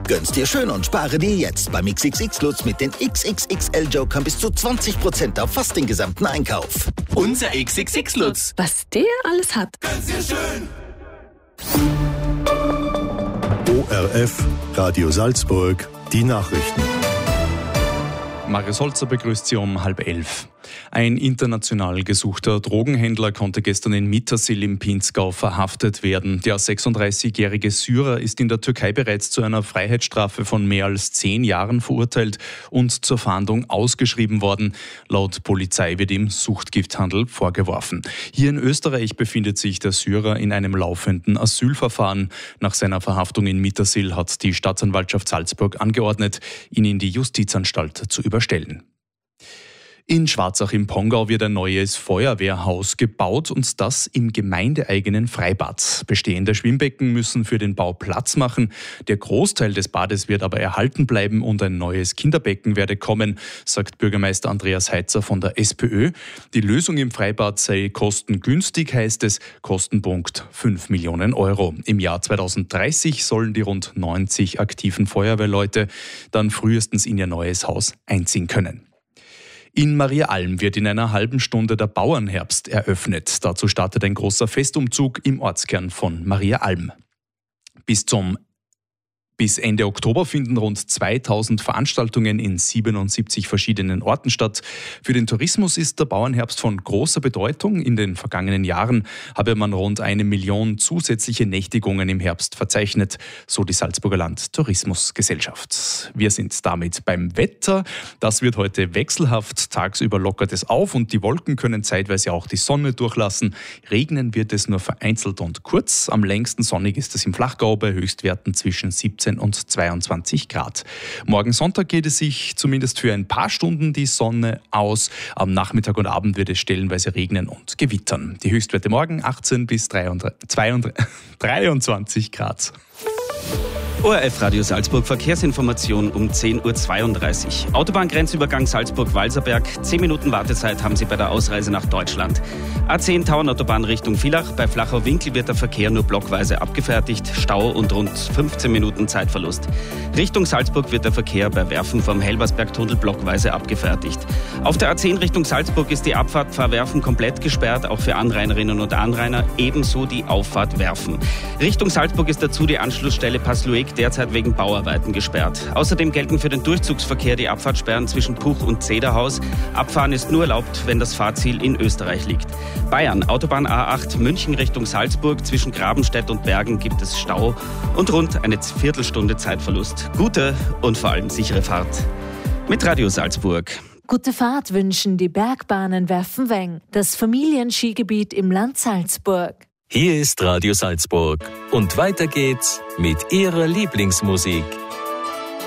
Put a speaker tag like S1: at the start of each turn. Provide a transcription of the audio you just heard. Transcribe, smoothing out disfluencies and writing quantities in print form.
S1: Gönn's dir schön und spare dir jetzt beim XXX Lutz mit den XXXL-Jokern bis zu 20% auf fast den gesamten Einkauf.
S2: Unser XXX Lutz.
S3: Was der alles hat.
S2: Gönn's dir schön.
S4: ORF, Radio Salzburg, die Nachrichten.
S5: Marius Holzer begrüßt Sie um 10:30. Ein international gesuchter Drogenhändler konnte gestern in Mittersill im Pinzgau verhaftet werden. Der 36-jährige Syrer ist in der Türkei bereits zu einer Freiheitsstrafe von mehr als 10 Jahren verurteilt und zur Fahndung ausgeschrieben worden. Laut Polizei wird ihm Suchtgifthandel vorgeworfen. Hier in Österreich befindet sich der Syrer in einem laufenden Asylverfahren. Nach seiner Verhaftung in Mittersill hat die Staatsanwaltschaft Salzburg angeordnet, ihn in die Justizanstalt zu überstellen. In Schwarzach im Pongau wird ein neues Feuerwehrhaus gebaut und das im gemeindeeigenen Freibad. Bestehende Schwimmbecken müssen für den Bau Platz machen. Der Großteil des Bades wird aber erhalten bleiben und ein neues Kinderbecken werde kommen, sagt Bürgermeister Andreas Heitzer von der SPÖ. Die Lösung im Freibad sei kostengünstig, heißt es, Kostenpunkt 5 Millionen Euro. Im Jahr 2030 sollen die rund 90 aktiven Feuerwehrleute dann frühestens in ihr neues Haus einziehen können. In Mariaalm wird in einer halben Stunde der Bauernherbst eröffnet. Dazu startet ein großer Festumzug im Ortskern von Mariaalm. Bis Ende Oktober finden rund 2000 Veranstaltungen in 77 verschiedenen Orten statt. Für den Tourismus ist der Bauernherbst von großer Bedeutung. In den vergangenen Jahren habe man rund 1 Million zusätzliche Nächtigungen im Herbst verzeichnet, so die Salzburger Land Tourismusgesellschaft. Wir sind damit beim Wetter. Das wird heute wechselhaft. Tagsüber lockert es auf und die Wolken können zeitweise auch die Sonne durchlassen. Regnen wird es nur vereinzelt und kurz. Am längsten sonnig ist es im Flachgau bei Höchstwerten zwischen 17 und 22 Grad. Morgen Sonntag geht es sich zumindest für ein paar Stunden die Sonne aus. Am Nachmittag und Abend wird es stellenweise regnen und gewittern. Die Höchstwerte morgen 18 bis 23 Grad.
S6: ORF Radio Salzburg Verkehrsinformation um 10:32 Uhr. Autobahngrenzübergang Salzburg-Walserberg. 10 Minuten Wartezeit haben Sie bei der Ausreise nach Deutschland. A10 Tauernautobahn Richtung Villach. Bei Flachau-Winkel wird der Verkehr nur blockweise abgefertigt. Stau und rund 15 Minuten Zeitverlust. Richtung Salzburg wird der Verkehr bei Werfen vom Helbersbergtunnel blockweise abgefertigt. Auf der A10 Richtung Salzburg ist die Abfahrt Pfarrwerfen komplett gesperrt, auch für Anrainerinnen und Anrainer, ebenso die Auffahrt Werfen. Richtung Salzburg ist dazu die Anschlussstelle Passlueg derzeit wegen Bauarbeiten gesperrt. Außerdem gelten für den Durchzugsverkehr die Abfahrtssperren zwischen Puch und Zederhaus. Abfahren ist nur erlaubt, wenn das Fahrziel in Österreich liegt. Bayern, Autobahn A8 München Richtung Salzburg. Zwischen Grabenstedt und Bergen gibt es Stau und rund eine Viertelstunde Zeitverlust. Gute und vor allem sichere Fahrt. Mit Radio Salzburg.
S7: Gute Fahrt wünschen die Bergbahnen Werfenweng, das Familienskigebiet im Land Salzburg.
S8: Hier ist Radio Salzburg und weiter geht's mit Ihrer Lieblingsmusik.